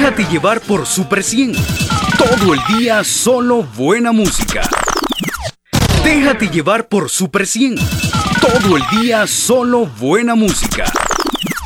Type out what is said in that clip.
Déjate llevar por Super 100. Todo el día solo buena música. Déjate llevar por Super 100. Todo el día solo buena música.